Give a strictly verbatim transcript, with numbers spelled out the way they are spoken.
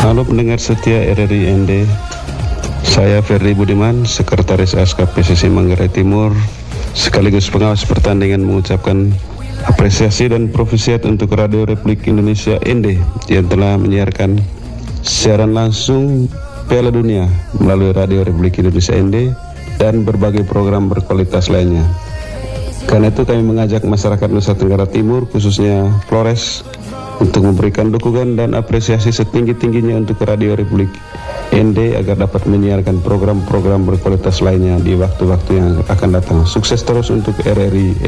Halo pendengar setia R R I N D, saya Ferdi Budiman, Sekretaris A S K P S S I Manggarai Timur, sekaligus pengawas pertandingan, mengucapkan apresiasi dan profisiat untuk Radio Republik Indonesia N D yang telah menyiarkan siaran langsung Piala Dunia melalui Radio Republik Indonesia N D dan berbagai program berkualitas lainnya. Karena itu kami mengajak masyarakat Nusa Tenggara Timur, khususnya Flores, untuk memberikan dukungan dan apresiasi setinggi-tingginya untuk Radio Republik N D agar dapat menyiarkan program-program berkualitas lainnya di waktu-waktu yang akan datang. Sukses terus untuk R R I